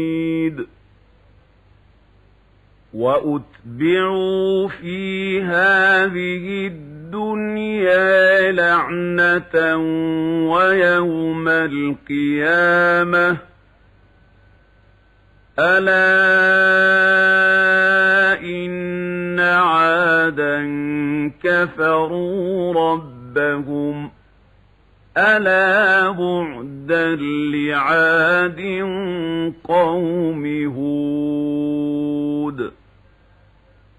وأتبعوا في هذه الدنيا لعنة ويوم القيامة ألا إن عادا كفروا ربهم ألا بعدا لعاد قوم هود